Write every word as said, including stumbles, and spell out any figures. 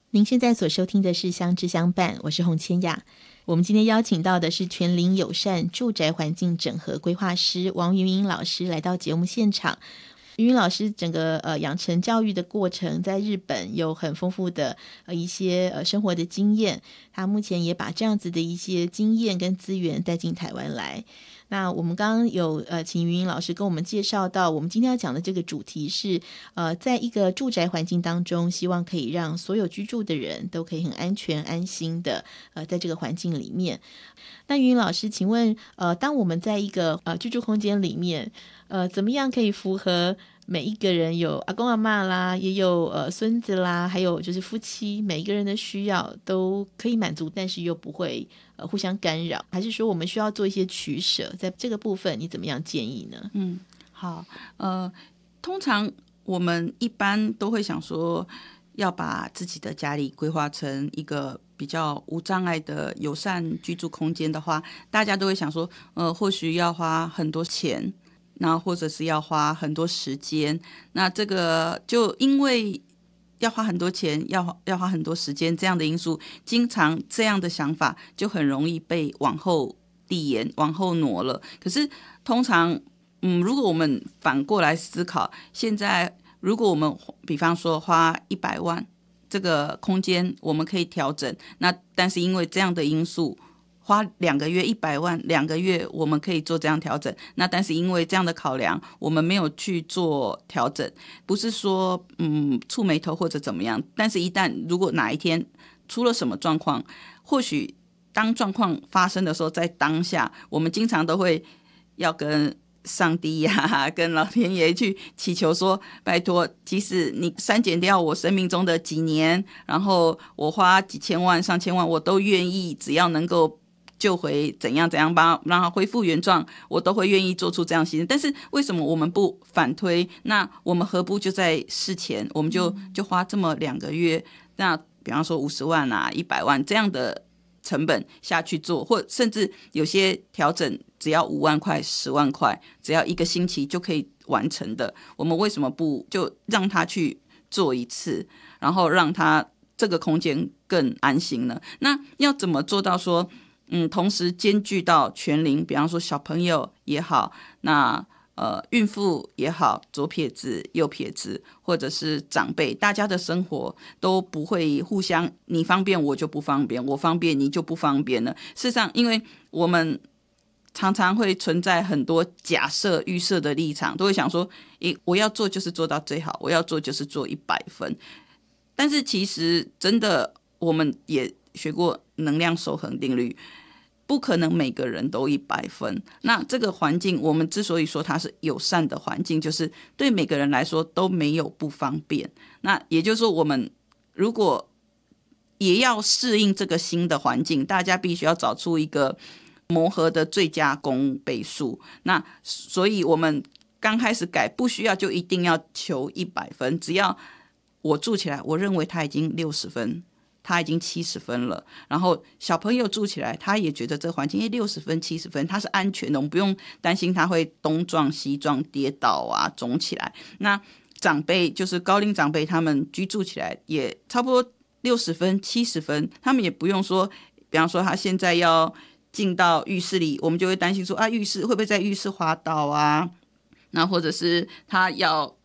您现在所收听的是相知相伴，我是洪千雅。我们今天邀请到的是全龄友善住宅环境整合规划师王云云老师来到节目现场。云云老师整个呃养成教育的过程，在日本有很丰富的呃一些呃生活的经验，他目前也把这样子的一些经验跟资源带进台湾来。那我们刚刚有呃请云云老师跟我们介绍到，我们今天要讲的这个主题是呃在一个住宅环境当中，希望可以让所有居住的人都可以很安全安心的呃在这个环境里面。那云云老师，请问呃当我们在一个呃居住空间里面，呃怎么样可以符合每一个人，有阿公阿嬷啦，也有呃孙子啦，还有就是夫妻，每一个人的需要都可以满足，但是又不会呃互相干扰，还是说我们需要做一些取舍？在这个部分你怎么样建议呢？ 嗯，好，呃，通常我们一般都会想说，要把自己的家里规划成一个比较无障碍的友善居住空间的话，大家都会想说，呃，或许要花很多钱。那或者是要花很多时间，那这个就因为要花很多钱，要要花很多时间这样的因素，经常这样的想法就很容易被往后递延、往后挪了。可是通常，嗯，如果我们反过来思考，现在如果我们比方说花一百万，这个空间我们可以调整，那但是因为这样的因素。花两个月一百万，两个月我们可以做这样调整。那但是因为这样的考量，我们没有去做调整，不是说嗯触眉头或者怎么样。但是一旦如果哪一天出了什么状况，或许当状况发生的时候，在当下，我们经常都会要跟上帝呀、啊，跟老天爷去祈求说，拜托，即使你删减掉我生命中的几年，然后我花几千万、上千万，我都愿意，只要能够。救回怎样怎样帮让它恢复原状，我都会愿意做出这样牺牲。但是为什么我们不反推？那我们何不就在事前，我们就就花这么两个月，那比方说五十万啊、一百万这样的成本下去做，或甚至有些调整只要五万块、十万块，只要一个星期就可以完成的，我们为什么不就让他去做一次，然后让他这个空间更安心呢？那要怎么做到说？嗯，同时兼具到全龄，比方说小朋友也好，那呃孕妇也好，左撇子、右撇子，或者是长辈，大家的生活都不会互相，你方便我就不方便，我方便你就不方便了。事实上，因为我们常常会存在很多假设、预设的立场，都会想说，诶，我要做就是做到最好，我要做就是做一百分。但是其实真的，我们也学过能量守恒定律。不可能每个人都一百分。那这个环境，我们之所以说它是友善的环境，就是对每个人来说都没有不方便。那也就是说，我们如果也要适应这个新的环境，大家必须要找出一个磨合的最佳公倍数。那所以我们刚开始改，不需要就一定要求一百分，只要我住起来，我认为他已经六十分。他已经七十分了，然后小朋友住起来，他也觉得这环境六十分、七十分，他是安全的，我们不用担心他会东撞西撞、跌倒啊、肿起来。那长辈就是高龄长辈，他们居住起来也差不多六十分、七十分，他们也不用说，比方说他现在要进到浴室里，我们就会担心说啊，浴室会不会在浴室滑倒啊？那或者是他要